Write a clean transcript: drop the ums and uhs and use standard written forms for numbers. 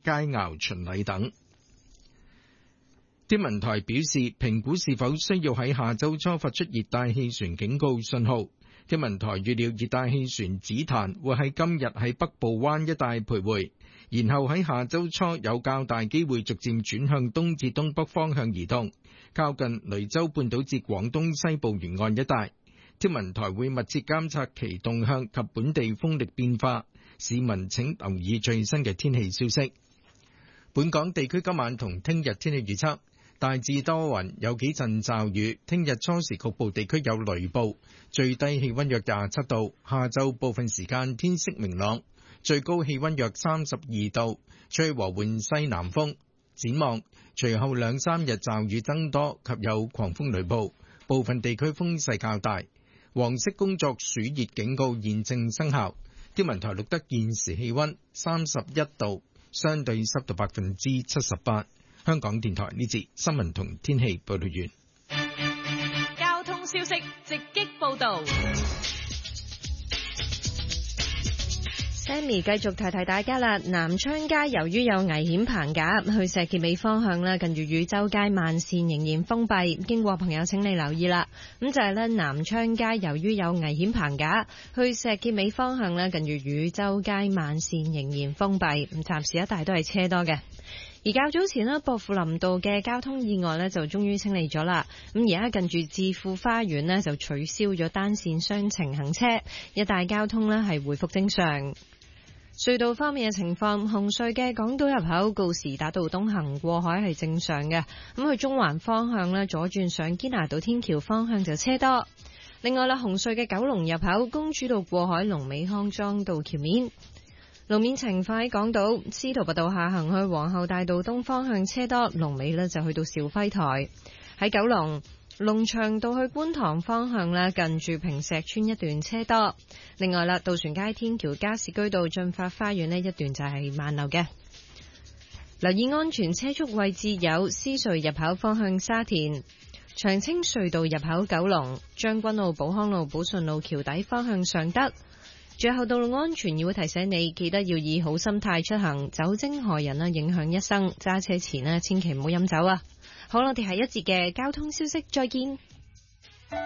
佳肴巡禮等。天文台表示，評估是否需要喺下週初發出熱帶氣旋警告信號。天文台預料熱帶氣旋紫檀會喺今日喺北部灣一帶徘徊，然後喺下週初有較大機會逐漸轉向東至東北方向移動，靠近雷州半島至廣東西部沿岸一帶。天文台會密切監察其動向及本地風力變化，市民請留意最新嘅天氣消息。本港地區今晚同聽日天氣預測。大致多雲，有幾陣驟雨。聽日初時局部地區有雷暴，最低氣溫約27度。下晝部分時間天色明朗，最高氣溫約32度，吹和緩西南風。展望隨後2、3日驟雨增多及有狂風雷暴，部分地區風勢較大。黃色工作暑熱警告現正生效。天文台錄得現時氣溫31度，相對濕度78%。香港電台呢節新聞同天氣報道完。 交通消息直擊報道。 Sammy 繼續提大家啦，南昌街由於有危險棚架，去石硤尾方向咧，近住汝州街慢線仍然封閉，經過朋友請你留意啦。咁就係咧，南昌街由於有危險棚架，去石硤尾方向咧，近住汝州街慢線仍然封閉，咁暫時一帶都係車多嘅。而較早前呢，薄扶林道嘅交通意外呢就終於清理咗啦。咁而家近住置富花園呢就取消咗單線雙程行車，一帶交通呢係回復正常。隧道方面嘅情況，紅隧嘅港島入口告士打道東行過海係正常嘅，咁去中環方向呢左轉上堅拿道天橋方向就車多。另外啦，紅隧嘅九龍入口公主道過海龍尾康莊道橋面。路面情況喺港島司徒拔道下行去皇后大道東方向車多，龍尾呢就去到兆輝台。喺九龍龍翔道去觀塘方向呢，近住坪石邨一段車多。另外啦，渡船街天橋加士居道進發花園呢一段就係慢流嘅。留意安全車速位置有獅隧入口方向沙田、長青隧道入口九龍、將軍澳寶康路寶順路橋底方向尚德。最後，道路安全要提醒你，記得要以好心態出行，酒精害人影響一生。揸車前千祈唔好飲酒啊！好，我哋下一節嘅交通消息再見。